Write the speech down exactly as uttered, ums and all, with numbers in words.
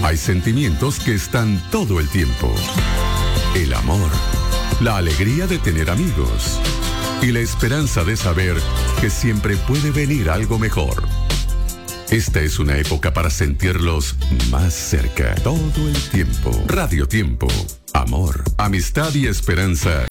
Hay sentimientos que están todo el tiempo. El amor, la alegría de tener amigos y la esperanza de saber que siempre puede venir algo mejor. Esta es una época para sentirlos más cerca todo el tiempo. Radio Tiempo, amor, amistad y esperanza